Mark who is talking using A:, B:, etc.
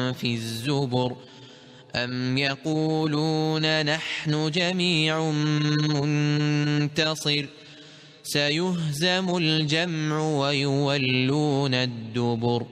A: في الزبر أم يقولون نحن جميع منتصر سيهزم الجمع ويولون الدبر